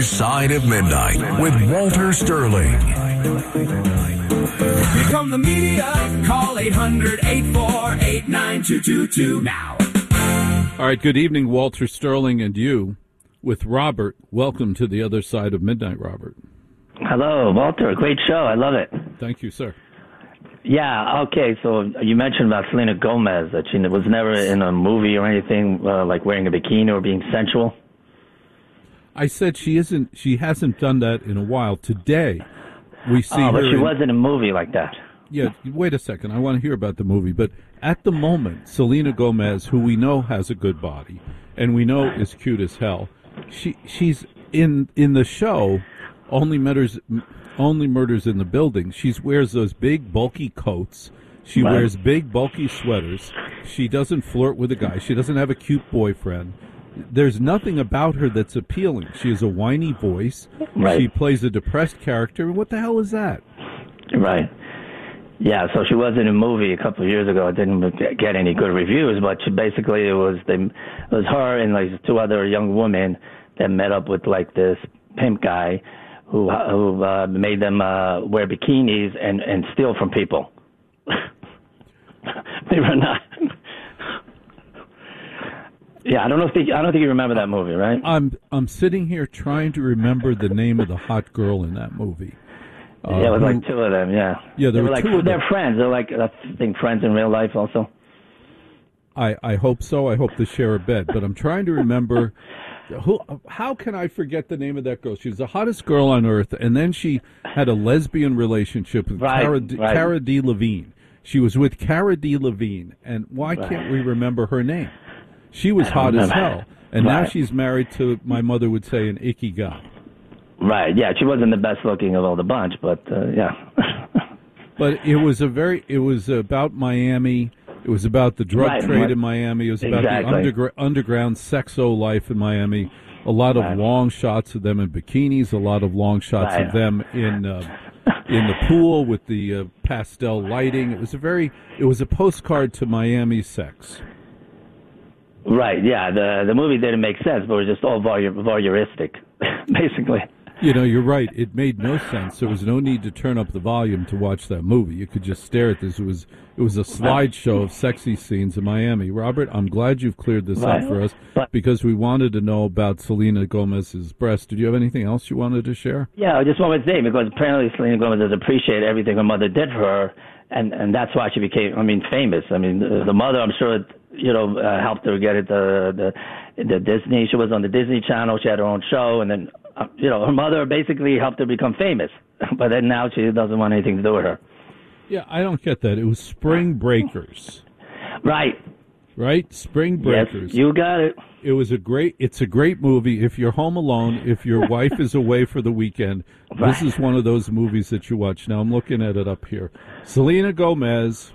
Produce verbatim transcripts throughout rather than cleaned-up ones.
Side of Midnight with Walter Sterling. Become the media. Call eight hundred, eight four eight, nine two two two now. All right, good evening, Walter Sterling and you with Robert. Welcome to the other side of midnight, Robert. Hello, Walter. Great show. I love it. Thank you, sir. Yeah, okay, so you mentioned about Selena Gomez, that she was never in a movie or anything uh, like wearing a bikini or being sensual. I said she isn't. She hasn't done that in a while. Today, we see oh, her. but she in, was in a movie like that. Yeah, wait a second. I want to hear about the movie. But at the moment, Selena Gomez, who we know has a good body and we know is cute as hell, she she's in in the show. Only murders, only murders in the building. She wears those big bulky coats. She Right. wears big bulky sweaters. She doesn't flirt with a guy. She doesn't have a cute boyfriend. There's nothing about her that's appealing. She has a whiny voice. Right. She plays a depressed character. What the hell is that? Right. Yeah, so she was in a movie a couple of years ago. It didn't get any good reviews, but she basically it was they, it was her and like two other young women that met up with like this pimp guy who who uh, made them uh, wear bikinis and and steal from people. They were not. Yeah, I don't know if they, I don't think you remember that movie, right? I'm I'm sitting here trying to remember the name of the hot girl in that movie. Uh, yeah, it was who- like two of them. Yeah. Yeah, there they were were like two of them. they're friends. They're like I think friends in real life also. I, I hope so. I hope they share a bed. But I'm trying to remember who. How can I forget the name of that girl? She was the hottest girl on earth, and then she had a lesbian relationship with Right, Cara, D, right. Cara Delevingne. She was with Cara Delevingne, and why can't we remember her name? She was I hot don't as remember. hell, and now Right. she's married to, my mother would say, an icky guy. Right. Yeah, she wasn't the best looking of all the bunch, but uh, yeah. But it was a very. It was about Miami. It was about the drug Right, trade right. in Miami. It was about Exactly. the undergr- underground sexo life in Miami. A lot of Right. long shots of them in bikinis. A lot of long shots Right. of them in uh, in the pool with the uh, pastel lighting. It was a very. It was a postcard to Miami sex. Right. Yeah. The the movie didn't make sense, but it was just all voyeur, voyeuristic, basically. You know, you're right. It made no sense. There was no need to turn up the volume to watch that movie. You could just stare at this. It was it was a slideshow of sexy scenes in Miami. Robert, I'm glad you've cleared this Right. up for us But- because we wanted to know about Selena Gomez's breast. Did you have anything else you wanted to share? Yeah, I just wanted to say because apparently Selena Gomez does appreciate everything her mother did for her, and and that's why she became, I mean, famous. I mean, the, the mother, I'm sure, you know, uh, helped her get it the the the Disney. She was on the Disney Channel. She had her own show, and then uh, you know, her mother basically helped her become famous. But then now she doesn't want anything to do with her. Yeah, I don't get that. It was Spring Breakers, Right. right? Spring Breakers. Yes, you got it. It was a great. It's a great movie. If you're home alone, if your wife is away for the weekend, this Right. is one of those movies that you watch. Now I'm looking at it up here. Selena Gomez,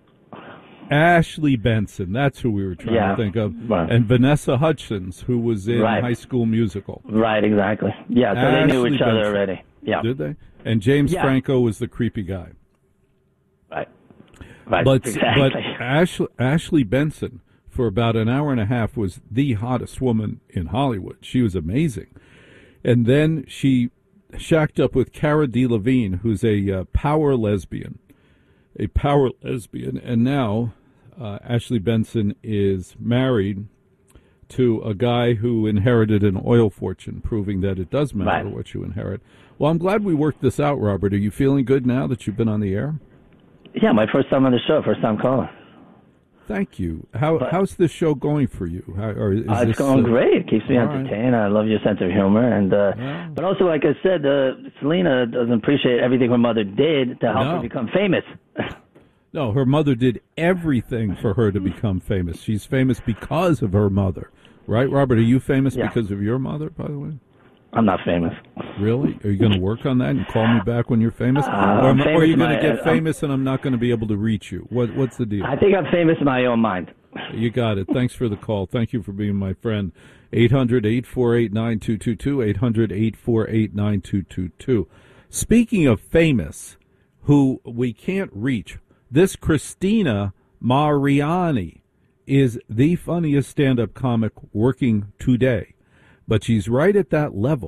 Ashley Benson. That's who we were trying Yeah. to think of, Right. and Vanessa Hudgens, who was in Right. High School Musical. Right, exactly. Yeah, so they knew Ashley each other Benson. already. Yeah. Did they? And James Yeah. Franco was the creepy guy. Right. Right. But exactly. but Ashley, Ashley Benson, for about an hour and a half, was the hottest woman in Hollywood. She was amazing. And then she shacked up with Cara Delevingne, who's a uh, power lesbian, a power lesbian. And now uh, Ashley Benson is married to a guy who inherited an oil fortune, proving that it does matter Right. what you inherit. Well, I'm glad we worked this out, Robert. Are you feeling good now that you've been on the air? Yeah, my first time on the show, first time calling. Thank you. How But- how's this show going for you? How, or is Uh, it's this, going uh, great. It keeps me all right. entertained. I love your sense of humor, and uh, Yeah. but also, like I said, uh, Selena doesn't appreciate everything her mother did to help No. her become famous. No, her mother did everything for her to become famous. She's famous because of her mother, right, Robert? Are you famous Yeah. because of your mother, by the way? I'm not famous. Really? Are you going to work on that and call me back when you're famous, Uh, or, I'm am- or are you famous going in to my- get uh, famous and I'm not going to be able to reach you? What What's the deal? I think I'm famous in my own mind. You got it. Thanks for the call. Thank you for being my friend. eight hundred, eight four eight, nine two two two, eight hundred, eight four eight, nine two two two. Speaking of famous, who we can't reach, this Christina Mariani is the funniest stand-up comic working today. But she's right at that level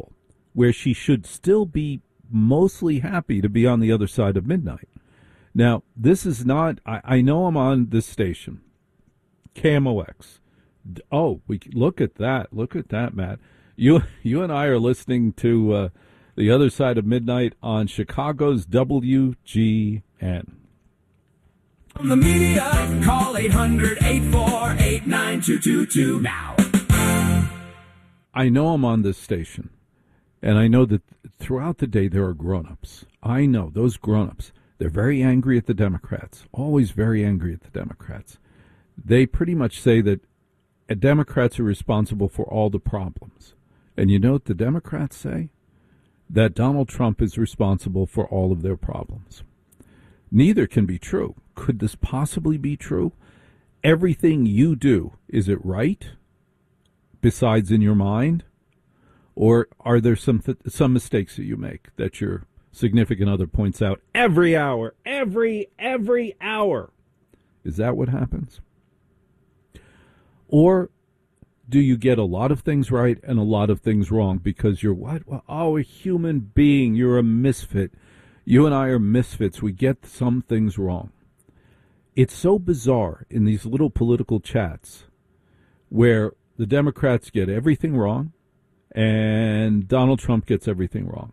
where she should still be mostly happy to be on the other side of midnight. Now, this is not, I, I know I'm on this station, K M O X. Oh, we look at that. Look at that, Matt. You you and I are listening to uh, the other side of midnight on Chicago's W G N. From the media, call eight hundred, eight four eight, nine two two two now. I know I'm on this station, and I know that throughout the day there are grown-ups. I know those grown-ups. They're very angry at the Democrats, always very angry at the Democrats. They pretty much say that Democrats are responsible for all the problems. And you know what the Democrats say? That Donald Trump is responsible for all of their problems. Neither can be true. Could this possibly be true? Everything you do, is it right? Besides in your mind? Or are there some th- some mistakes that you make that your significant other points out every hour, every, every hour? Is that what happens? Or do you get a lot of things right and a lot of things wrong because you're what? Well, oh, a human being. You're a misfit. You and I are misfits. We get some things wrong. It's so bizarre in these little political chats where the Democrats get everything wrong and Donald Trump gets everything wrong.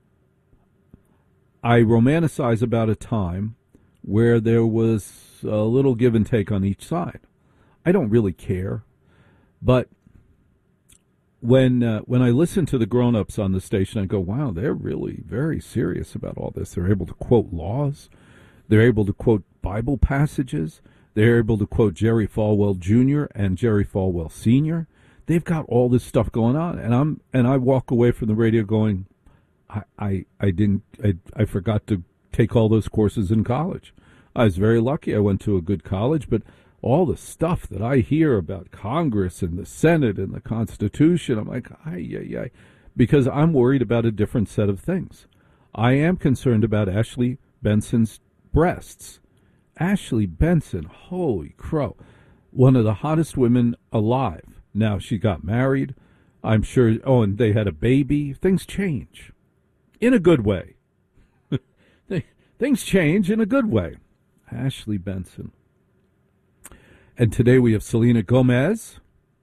I romanticize about a time where there was a little give and take on each side. I don't really care. But when uh, when I listen to the grown-ups on the station, I go, wow, they're really very serious about all this. They're able to quote laws. They're able to quote Bible passages. They're able to quote Jerry Falwell Junior and Jerry Falwell Senior They've got all this stuff going on. And I'm and I walk away from the radio going, I, I, I didn't, I, I forgot to take all those courses in college. I was very lucky. I went to a good college, but all the stuff that I hear about Congress and the Senate and the Constitution, I'm like, ay, ay, ay, because I'm worried about a different set of things. I am concerned about Ashley Benson's breasts. Ashley Benson, holy crow, one of the hottest women alive. Now, she got married, I'm sure, oh, and they had a baby. Things change in a good way. Things change in a good way. Ashley Benson. And today we have Selena Gomez.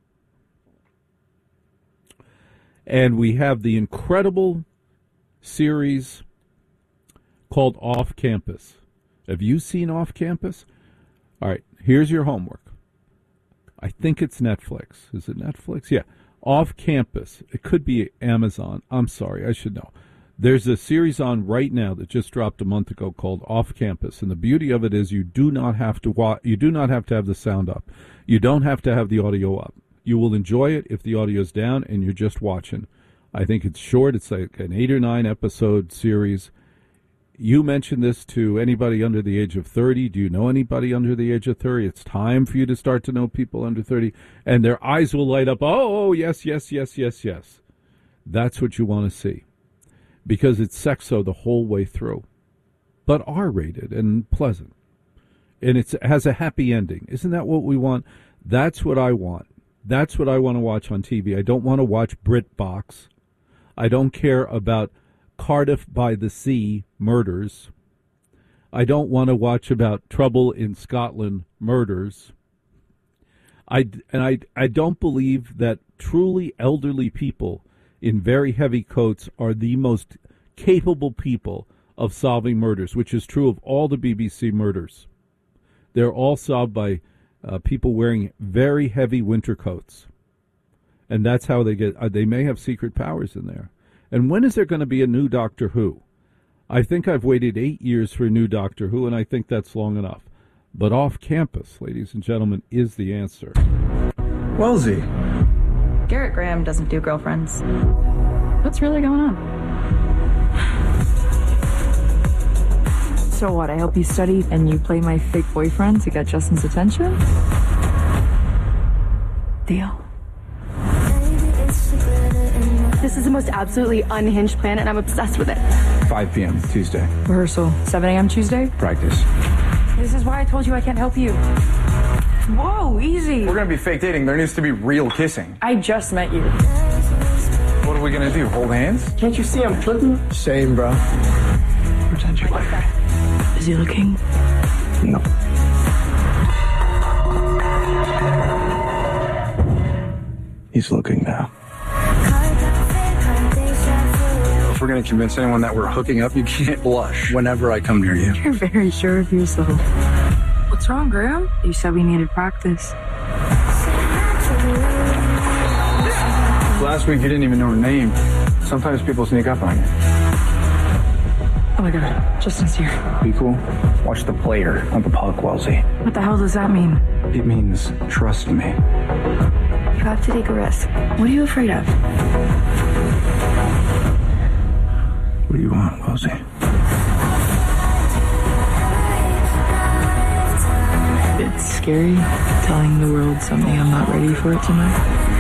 And we have the incredible series called Off Campus. Have you seen Off Campus? All right, here's your homework. I think it's Netflix. Is it Netflix? Yeah. Off Campus. It could be Amazon. I'm sorry, I should know. There's a series on right now that just dropped a month ago called Off Campus, and the beauty of it is you do not have to wa- you do not have to have the sound up. You don't have to have the audio up. You will enjoy it if the audio's down and you're just watching. I think it's short. It's like an eight or nine episode series. You mentioned this to anybody under the age of thirty. Do you know anybody under the age of thirty? It's time for you to start to know people under thirty, and their eyes will light up. Oh, oh yes, yes, yes, yes, yes. That's what you want to see. Because it's sexo the whole way through, but R-rated and pleasant. And it's, it has a happy ending. Isn't that what we want? That's what I want. That's what I want to watch on T V. I don't want to watch BritBox. I don't care about Cardiff by the Sea murders. I don't want to watch about Trouble in Scotland murders. I, and I, I don't believe that truly elderly people in very heavy coats are the most capable people of solving murders, which is true of all the B B C murders. They're all solved by uh, people wearing very heavy winter coats. And that's how they get, uh, they may have secret powers in there. And when is there going to be a new Doctor Who? I think I've waited eight years for a new Doctor Who, and I think that's long enough. But Off Campus, ladies and gentlemen, is the answer. Wellesley. Garrett Graham doesn't do girlfriends. What's really going on? So what, I help you study and you play my fake boyfriend to get Justin's attention? Deal. This is the most absolutely unhinged plan, and I'm obsessed with it. five p.m. Tuesday. Rehearsal, seven a.m. Tuesday? Practice. This is why I told you I can't help you. Whoa, easy. We're gonna be fake dating. There needs to be real kissing. I just met you. What are we gonna do? Hold hands? Can't you see I'm tripping? Same, bro. Pretend you like me. Is he looking? No. He's looking now. If we're gonna convince anyone that we're hooking up, you can't blush whenever I come near you. You're very sure of yourself. What's wrong, Graham? You said we needed practice. Last week you didn't even know her name. Sometimes people sneak up on you. Oh my god, Justin's here. Be cool. Watch the player, not the puck, Wellesley. What the hell does that mean? It means trust me. You have to take a risk. What are you afraid of? What do you want, Wellesley? It's scary telling the world something I'm not ready for it to know.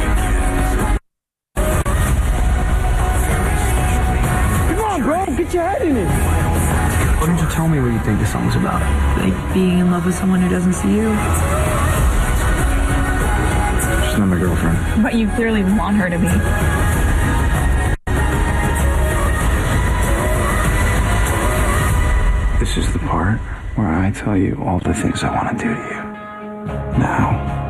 Get your head in it. Why don't you tell me what you think the song's about? Like being in love with someone who doesn't see you. She's not my girlfriend. But you clearly want her to be. This is the part where I tell you all the things I want to do to you. Now.